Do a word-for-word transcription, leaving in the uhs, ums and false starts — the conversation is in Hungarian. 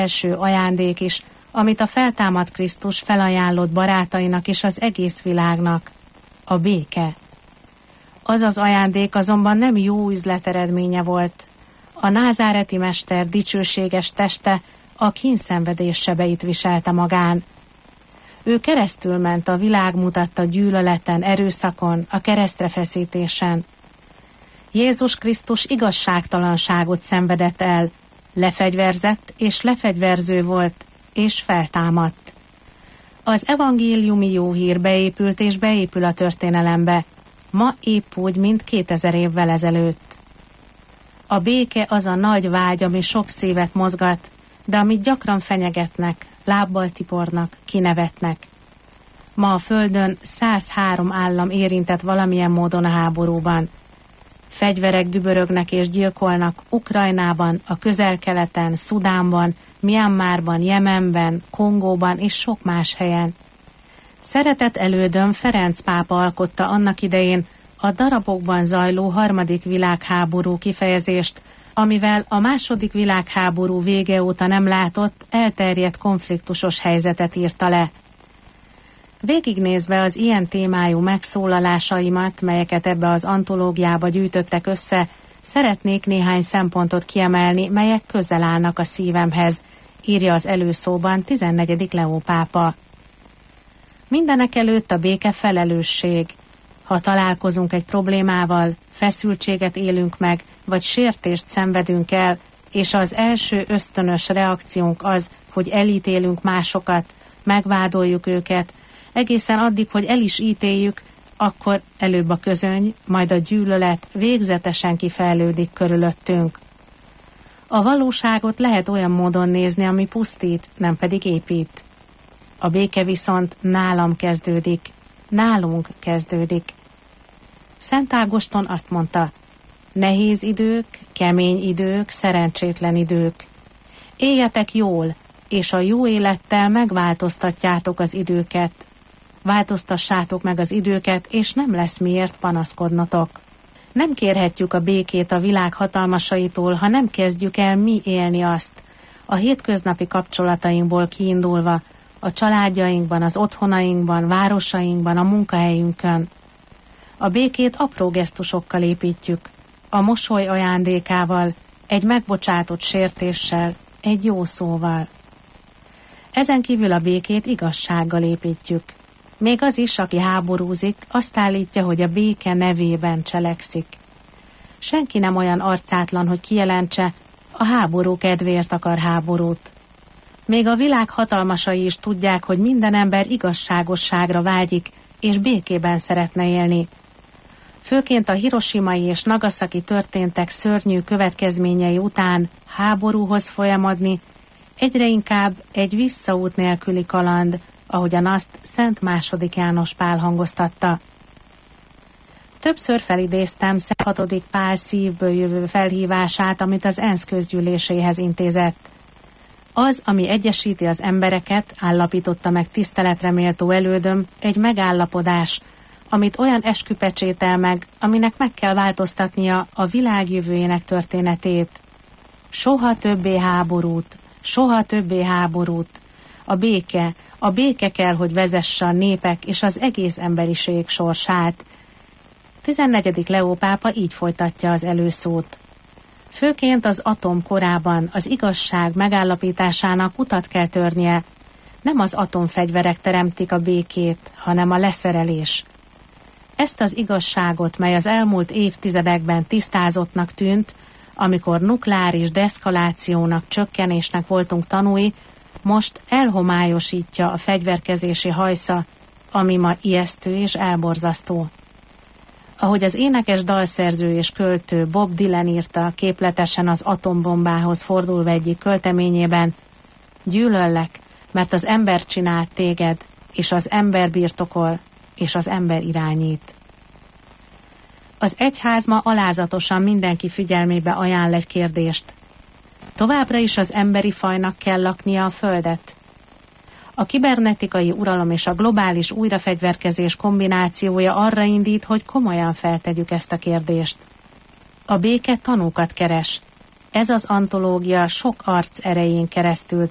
első ajándék is, amit a feltámadt Krisztus felajánlott barátainak és az egész világnak, a béke. Az az ajándék azonban nem jó üzlet eredménye volt. A názáreti mester dicsőséges teste a kínszenvedés sebeit viselte magán. Ő keresztül ment a világ mutatta gyűlöleten, erőszakon, a keresztre feszítésen. Jézus Krisztus igazságtalanságot szenvedett el, lefegyverzett és lefegyverző volt, és feltámadt. Az evangéliumi jó hír beépült és beépül a történelembe, ma épp úgy, mint kétezer évvel ezelőtt. A béke az a nagy vágy, ami sok szívet mozgat, de amit gyakran fenyegetnek, lábbal tipornak, kinevetnek. Ma a Földön száz három állam érintett valamilyen módon a háborúban. Fegyverek dübörögnek és gyilkolnak Ukrajnában, a Közel-Keleten, Szudánban, Myanmarban, Jemenben, Kongóban és sok más helyen. Szeretett elődöm Ferenc pápa alkotta annak idején a darabokban zajló harmadik világháború kifejezést, amivel a második világháború vége óta nem látott, elterjedt konfliktusos helyzetet írta le. Végignézve az ilyen témájú megszólalásaimat, melyeket ebbe az antológiába gyűjtöttek össze, szeretnék néhány szempontot kiemelni, melyek közel állnak a szívemhez, írja az előszóban tizennegyedik Leó pápa. Mindenek előtt a béke felelősség. Ha találkozunk egy problémával, feszültséget élünk meg, vagy sértést szenvedünk el, és az első ösztönös reakciónk az, hogy elítélünk másokat, megvádoljuk őket, egészen addig, hogy el is ítéljük, akkor előbb a közöny, majd a gyűlölet végzetesen kifejlődik körülöttünk. A valóságot lehet olyan módon nézni, ami pusztít, nem pedig épít. A béke viszont nálam kezdődik, nálunk kezdődik. Szent Ágoston azt mondta, nehéz idők, kemény idők, szerencsétlen idők. Éljetek jól, és a jó élettel megváltoztatjátok az időket. Változtassátok meg az időket, és nem lesz miért panaszkodnotok. Nem kérhetjük a békét a világ hatalmasaitól, ha nem kezdjük el mi élni azt, a hétköznapi kapcsolatainkból kiindulva, a családjainkban, az otthonainkban, városainkban, a munkahelyünkön. A békét apró gesztusokkal építjük, a mosoly ajándékával, egy megbocsátott sértéssel, egy jó szóval. Ezen kívül a békét igazsággal építjük. Még az is, aki háborúzik, azt állítja, hogy a béke nevében cselekszik. Senki nem olyan arcátlan, hogy kijelentse, a háború kedvéért akar háborút. Még a világ hatalmasai is tudják, hogy minden ember igazságosságra vágyik, és békében szeretne élni. Főként a hiroshimai és nagasaki történtek szörnyű következményei után háborúhoz folyamodni, egyre inkább egy visszaút nélküli kaland, ahogyan azt Szent második János Pál hangoztatta. Többször felidéztem Szent hatodik Pál szívből jövő felhívását, amit az ENSZ közgyűléséhez intézett. Az, ami egyesíti az embereket, állapította meg tiszteletre méltó elődöm, egy megállapodás, amit olyan eskü pecsétel meg, aminek meg kell változtatnia a világ jövőjének történetét. Soha többé háborút, soha többé háborút. A béke, a béke kell, hogy vezesse a népek és az egész emberiség sorsát. tizennegyedik Leó pápa így folytatja az előszót. Főként az atom korában az igazság megállapításának utat kell törnie. Nem az atomfegyverek teremtik a békét, hanem a leszerelés. Ezt az igazságot, mely az elmúlt évtizedekben tisztázottnak tűnt, amikor nukleáris deeszkalációnak, csökkenésnek voltunk tanúi, most elhomályosítja a fegyverkezési hajsza, ami ma ijesztő és elborzasztó. Ahogy az énekes dalszerző és költő Bob Dylan írta képletesen az atombombához fordulva egyik költeményében, gyűlöllek, mert az ember csinált téged, és az ember birtokol, és az ember irányít. Az egyház ma alázatosan mindenki figyelmébe ajánl egy kérdést. Továbbra is az emberi fajnak kell laknia a földet? A kibernetikai uralom és a globális újrafegyverkezés kombinációja arra indít, hogy komolyan feltegyük ezt a kérdést. A béke tanúkat keres. Ez az antológia sok arc erején keresztül